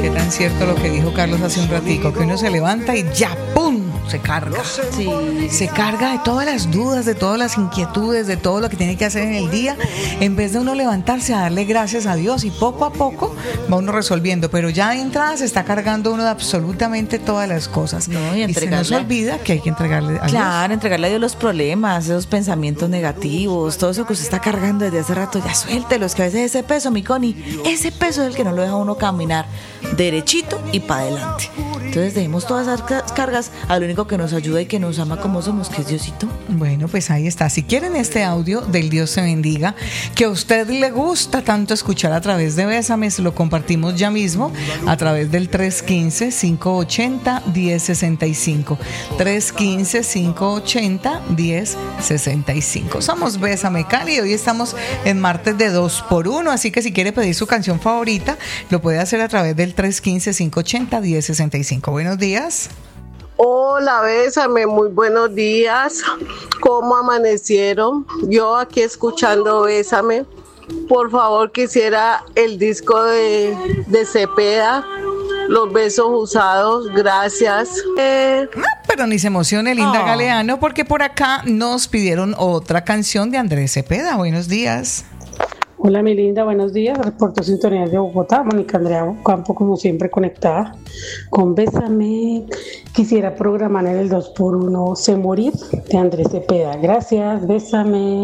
qué tan cierto lo que dijo Carlos hace un ratico, que uno se levanta y ya, ¡pum!, se carga. Sí. Se carga de todas las dudas, de todas las inquietudes, de todo lo que tiene que hacer en el día, en vez de uno levantarse a darle gracias a Dios, y poco a poco va uno resolviendo, pero ya de entrada se está cargando uno de absolutamente todas las cosas. No, y se nos olvida que hay que entregarle a Dios. Claro, entregarle a Dios los problemas, esos pensamientos negativos, todo eso que usted está cargando desde hace rato, ya suéltelos, que a veces ese peso, mi Connie, ese peso es el que no lo deja uno caminar derechito y para adelante. Entonces dejemos todas esas cargas al único que nos ayuda y que nos ama como somos, que es Diosito. Bueno, pues ahí está. Si quieren este audio del Dios te bendiga, que a usted le gusta tanto escuchar a través de Bésame, se lo compartimos ya mismo a través del 315-580-1065. 315-580-1065. Somos Bésame Cali y hoy estamos en martes de 2x1, así que si quiere pedir su canción favorita, lo puede hacer a través del 315-580-1065. Buenos días. Hola, Bésame, muy buenos días. ¿Cómo amanecieron? Yo aquí escuchando Bésame. Por favor, quisiera el disco de Cepeda, Los besos usados, gracias. Pero ni se emocione, Linda Galeano, porque por acá nos pidieron otra canción de Andrés Cepeda. Buenos días. Hola, mi linda, buenos días. Reporto Sintonía de Bogotá. Mónica Andrea Campo, como siempre, conectada con Bésame. Quisiera programar en el 2x1 Sé Morir de Andrés Cepeda. Gracias, Bésame.